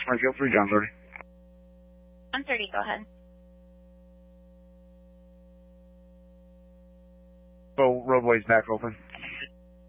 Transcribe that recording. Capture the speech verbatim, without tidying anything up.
Springfield, three John thirty. John thirty, go ahead. So roadway's back open.